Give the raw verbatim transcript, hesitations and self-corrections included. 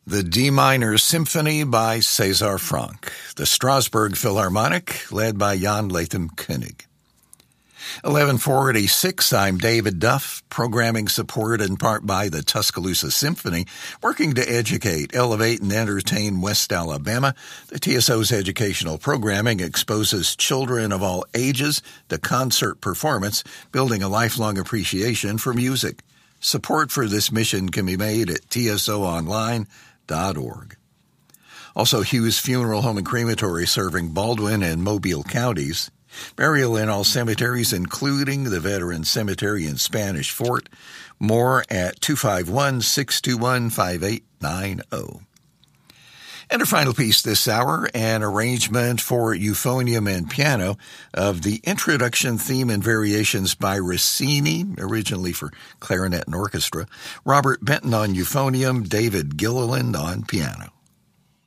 The D Minor Symphony by César Franck. The Strasbourg Philharmonic, led by Jan Latham Koenig. eleven forty-six, I'm David Duff, programming support in part by the Tuscaloosa Symphony, working to educate, elevate, and entertain West Alabama. The T S O's educational programming exposes children of all ages to concert performance, building a lifelong appreciation for music. Support for this mission can be made at T S O online dot org. Also, Hughes Funeral Home and Crematory serving Baldwin and Mobile counties. Burial in all cemeteries, including the Veteran Cemetery in Spanish Fort. More at two five one, six two one, five eight nine zero. And our final piece this hour, an arrangement for euphonium and piano of the introduction theme and variations by Rossini, originally for clarinet and orchestra, Robert Benton on euphonium, David Gilliland on piano.